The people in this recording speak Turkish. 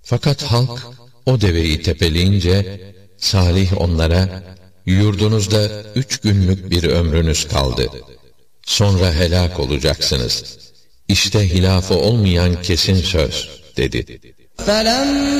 Fakat halk o deveyi tepeleyince Salih onlara, yurdunuzda 3 günlük bir ömrünüz kaldı. Sonra helak olacaksınız. İşte hilafı olmayan kesin söz, dedi.